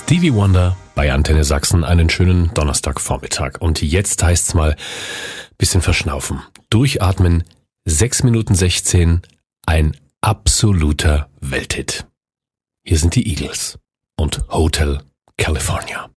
Stevie Wonder bei Antenne Sachsen, einen schönen Donnerstagvormittag. Und jetzt heißt's mal bisschen verschnaufen. Durchatmen, 6 Minuten 16, ein absoluter Welthit. Hier sind die Eagles und Hotel California.